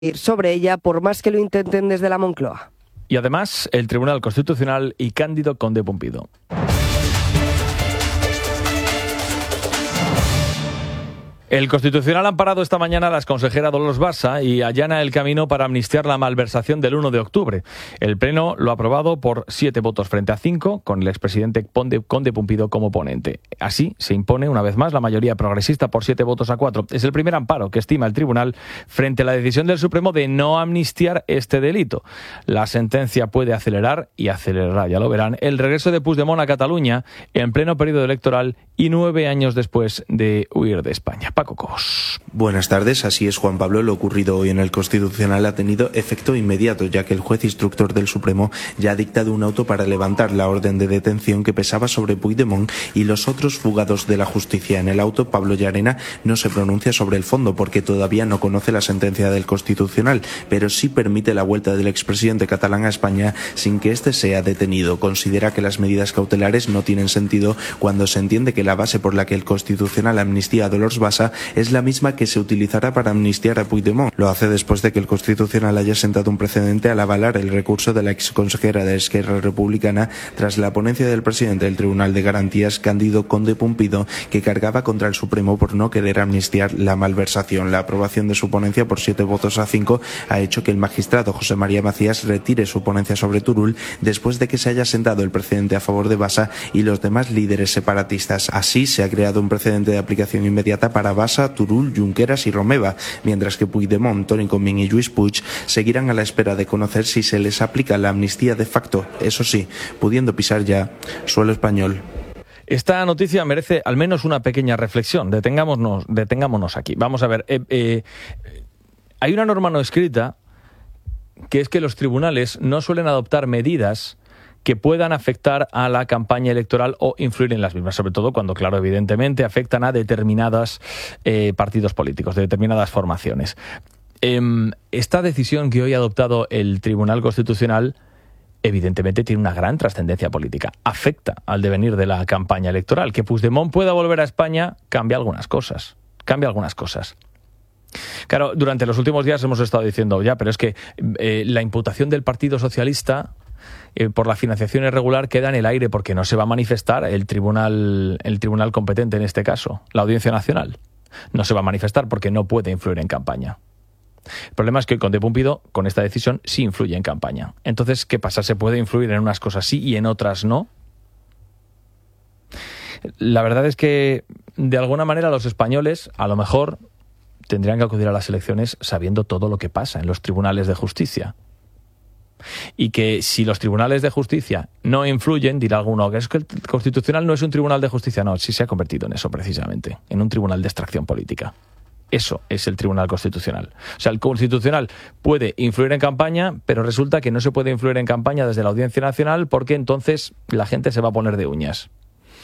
sobre ella, por más que lo intenten desde la Moncloa. Y además, el Tribunal Constitucional y Cándido Conde Pumpido. El Constitucional ha amparado esta mañana a la exconsejera Dolors Bassa y allana el camino para amnistiar la malversación del 1 de octubre. El Pleno lo ha aprobado por 7 votos frente a 5, con el expresidente Conde Pumpido como ponente. Así se impone una vez más la mayoría progresista por 7 votos a 4. Es el primer amparo que estima el Tribunal frente a la decisión del Supremo de no amnistiar este delito. La sentencia puede acelerar, y acelerará, ya lo verán, el regreso de Puigdemont a Cataluña en pleno periodo electoral y 9 años después de huir de España. Paco Cobos. Buenas tardes, así es, Juan Pablo. Lo ocurrido hoy en el Constitucional ha tenido efecto inmediato, ya que el juez instructor del Supremo ya ha dictado un auto para levantar la orden de detención que pesaba sobre Puigdemont y los otros fugados de la justicia. En el auto, Pablo Llarena no se pronuncia sobre el fondo porque todavía no conoce la sentencia del Constitucional, pero sí permite la vuelta del expresidente catalán a España sin que éste sea detenido. Considera que las medidas cautelares no tienen sentido cuando se entiende que la base por la que el Constitucional amnistía a Dolors Bassa es la misma que se utilizará para amnistiar a Puigdemont. Lo hace después de que el Constitucional haya sentado un precedente al avalar el recurso de la exconsejera de Esquerra Republicana tras la ponencia del presidente del Tribunal de Garantías, Cándido Conde Pumpido, que cargaba contra el Supremo por no querer amnistiar la malversación. La aprobación de su ponencia por 7 votos a 5 ha hecho que el magistrado José María Macías retire su ponencia sobre Turull después de que se haya sentado el precedente a favor de Bassa y los demás líderes separatistas. Así se ha creado un precedente de aplicación inmediata para Bassa, Turull, Junqueras y Romeva, mientras que Puigdemont, Toni Comín y Lluís Puig seguirán a la espera de conocer si se les aplica la amnistía de facto, eso sí, pudiendo pisar ya suelo español. Esta noticia merece al menos una pequeña reflexión. Detengámonos aquí. Vamos a ver. Hay una norma no escrita que es que los tribunales no suelen adoptar medidas que puedan afectar a la campaña electoral o influir en las mismas, sobre todo cuando, claro, evidentemente afectan a determinados partidos políticos, de determinadas formaciones. Esta decisión que hoy ha adoptado el Tribunal Constitucional evidentemente tiene una gran trascendencia política. Afecta al devenir de la campaña electoral. Que Puigdemont pueda volver a España cambia algunas cosas. Claro, durante los últimos días hemos estado diciendo ya, pero es que la imputación del Partido Socialista por la financiación irregular queda en el aire porque no se va a manifestar el tribunal competente en este caso, la Audiencia Nacional. No se va a manifestar porque no puede influir en campaña. El problema es que el Conde Pumpido, con esta decisión, sí influye en campaña. Entonces, ¿qué pasa? ¿Se puede influir en unas cosas sí y en otras no? La verdad es que, de alguna manera, los españoles, a lo mejor, tendrían que acudir a las elecciones sabiendo todo lo que pasa en los tribunales de justicia. Y que si los tribunales de justicia no influyen, dirá alguno que es que el Constitucional no es un tribunal de justicia. No, sí se ha convertido en eso precisamente, en un tribunal de extracción política. Eso es el Tribunal Constitucional. O sea, el Constitucional puede influir en campaña, pero resulta que no se puede influir en campaña desde la Audiencia Nacional porque entonces la gente se va a poner de uñas.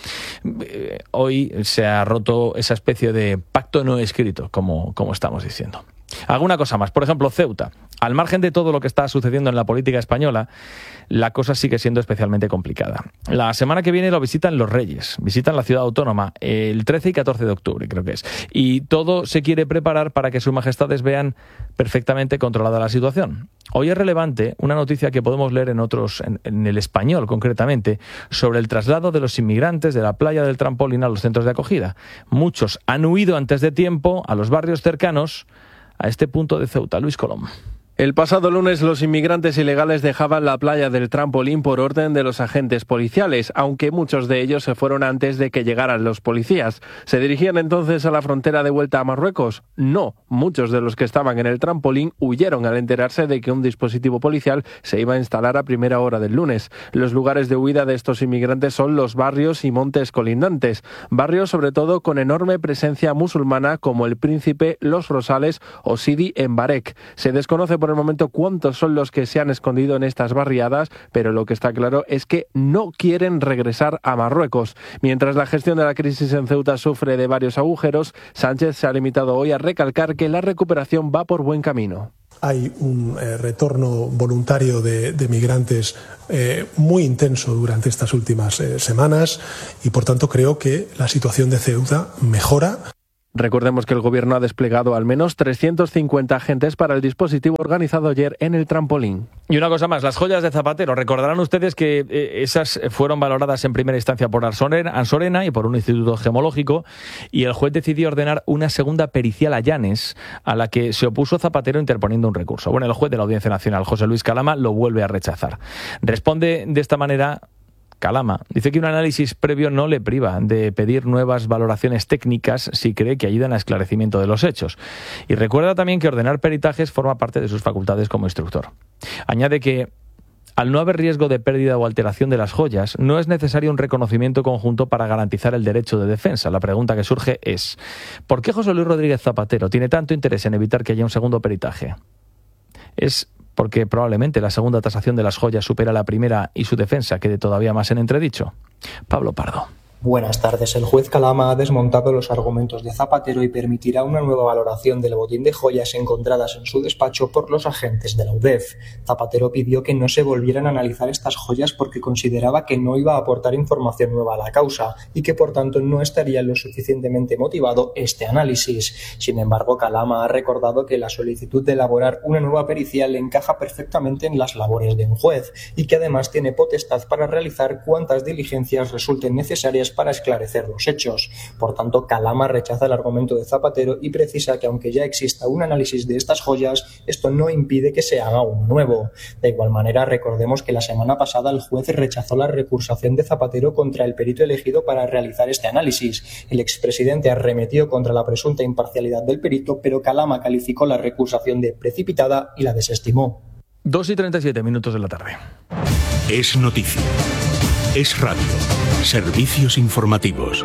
Hoy se ha roto esa especie de pacto no escrito, como estamos diciendo. Alguna cosa más. Por ejemplo, Ceuta. Al margen de todo lo que está sucediendo en la política española, la cosa sigue siendo especialmente complicada. La semana que viene lo visitan los Reyes, visitan la ciudad autónoma el 13 y 14 de octubre, creo que es. Y todo se quiere preparar para que sus majestades vean perfectamente controlada la situación. Hoy es relevante una noticia que podemos leer en El Español concretamente, sobre el traslado de los inmigrantes de la playa del Trampolín a los centros de acogida. Muchos han huido antes de tiempo a los barrios cercanos a este punto de Ceuta. Luis Colom. El pasado lunes los inmigrantes ilegales dejaban la playa del Trampolín por orden de los agentes policiales, aunque muchos de ellos se fueron antes de que llegaran los policías. ¿Se dirigían entonces a la frontera de vuelta a Marruecos? No, muchos de los que estaban en el Trampolín huyeron al enterarse de que un dispositivo policial se iba a instalar a primera hora del lunes. Los lugares de huida de estos inmigrantes son los barrios y montes colindantes, barrios sobre todo con enorme presencia musulmana como El Príncipe, Los Rosales o Sidi en Barek. Se desconoce por el momento cuántos son los que se han escondido en estas barriadas, pero lo que está claro es que no quieren regresar a Marruecos. Mientras la gestión de la crisis en Ceuta sufre de varios agujeros, Sánchez se ha limitado hoy a recalcar que la recuperación va por buen camino. Hay un retorno voluntario de migrantes muy intenso durante estas últimas semanas y, por tanto, creo que la situación de Ceuta mejora. Recordemos que el Gobierno ha desplegado al menos 350 agentes para el dispositivo organizado ayer en el trampolín. Y una cosa más, las joyas de Zapatero. Recordarán ustedes que esas fueron valoradas en primera instancia por Ansorena y por un instituto gemológico, y el juez decidió ordenar una segunda pericial a Llanes, a la que se opuso Zapatero interponiendo un recurso. Bueno, el juez de la Audiencia Nacional, José Luis Calama, lo vuelve a rechazar. Responde de esta manera Calama. Dice que un análisis previo no le priva de pedir nuevas valoraciones técnicas si cree que ayudan al esclarecimiento de los hechos. Y recuerda también que ordenar peritajes forma parte de sus facultades como instructor. Añade que, al no haber riesgo de pérdida o alteración de las joyas, no es necesario un reconocimiento conjunto para garantizar el derecho de defensa. La pregunta que surge es: ¿por qué José Luis Rodríguez Zapatero tiene tanto interés en evitar que haya un segundo peritaje? ¿Es porque probablemente la segunda tasación de las joyas supera la primera y su defensa quede todavía más en entredicho? Pablo Pardo. Buenas tardes. El juez Calama ha desmontado los argumentos de Zapatero y permitirá una nueva valoración del botín de joyas encontradas en su despacho por los agentes de la UDEF. Zapatero pidió que no se volvieran a analizar estas joyas porque consideraba que no iba a aportar información nueva a la causa y que por tanto no estaría lo suficientemente motivado este análisis. Sin embargo, Calama ha recordado que la solicitud de elaborar una nueva pericial encaja perfectamente en las labores de un juez y que además tiene potestad para realizar cuantas diligencias resulten necesarias para esclarecer los hechos. Por tanto, Calama rechaza el argumento de Zapatero y precisa que aunque ya exista un análisis de estas joyas, esto no impide que se haga uno nuevo. De igual manera, recordemos que la semana pasada el juez rechazó la recursación de Zapatero contra el perito elegido para realizar este análisis. El expresidente arremetió contra la presunta imparcialidad del perito, pero Calama calificó la recursación de precipitada y la desestimó. 2:37 de la tarde. Es noticia. Es radio. Servicios informativos.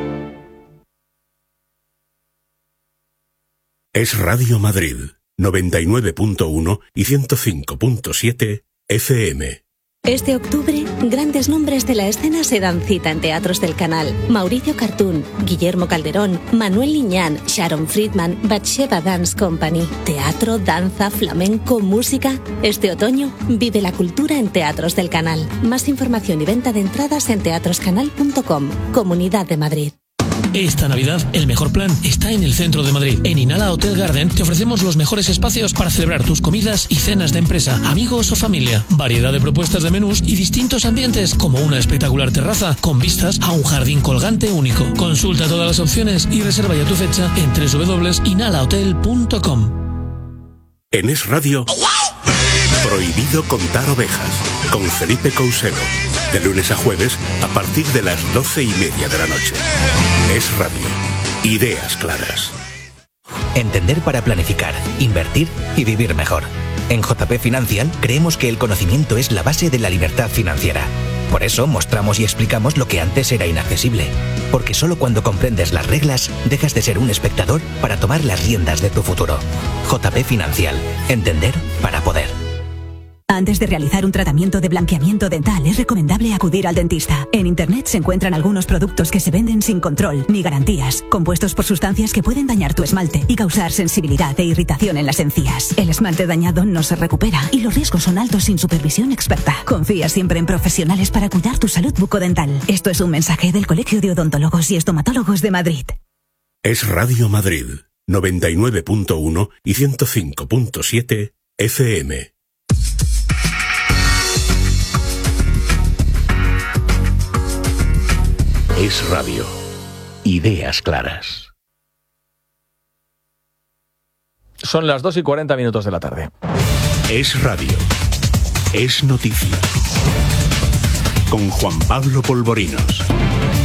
Es Radio Madrid, 99.1 y 105.7 FM. Este octubre, grandes nombres de la escena se dan cita en teatros del canal. Mauricio Cartún, Guillermo Calderón, Manuel Liñán, Sharon Friedman, Batsheva Dance Company. Teatro, danza, flamenco, música. Este otoño, vive la cultura en teatros del canal. Más información y venta de entradas en teatroscanal.com. Comunidad de Madrid. Esta Navidad, el mejor plan está en el centro de Madrid. En Inhala Hotel Garden te ofrecemos los mejores espacios para celebrar tus comidas y cenas de empresa, amigos o familia. Variedad de propuestas de menús y distintos ambientes, como una espectacular terraza con vistas a un jardín colgante único. Consulta todas las opciones y reserva ya tu fecha en www.inhalahotel.com. En Es Radio, prohibido contar ovejas, con Felipe Couselo. De lunes a jueves, a partir de las 12:30 de la noche. Es Radio. Ideas claras. Entender para planificar, invertir y vivir mejor. En JP Financial creemos que el conocimiento es la base de la libertad financiera. Por eso mostramos y explicamos lo que antes era inaccesible. Porque solo cuando comprendes las reglas, dejas de ser un espectador para tomar las riendas de tu futuro. JP Financial. Entender para poder. Antes de realizar un tratamiento de blanqueamiento dental es recomendable acudir al dentista. En Internet se encuentran algunos productos que se venden sin control ni garantías, compuestos por sustancias que pueden dañar tu esmalte y causar sensibilidad e irritación en las encías. El esmalte dañado no se recupera y los riesgos son altos sin supervisión experta. Confía siempre en profesionales para cuidar tu salud bucodental. Esto es un mensaje del Colegio de Odontólogos y Estomatólogos de Madrid. Es Radio Madrid, 99.1 y 105.7 FM. Es Radio. Ideas claras. Son las 2:40 de la tarde. Es Radio. Es noticia. Con Juan Pablo Polvorinos.